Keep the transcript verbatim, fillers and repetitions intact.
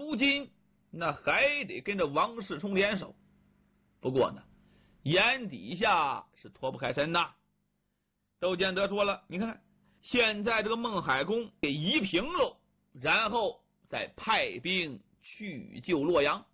如今那还得跟着王世充联手。不过呢，眼底下是脱不开身呐。窦建德说了，你看现在这个孟海公给夷平喽，然后再派兵去救洛阳。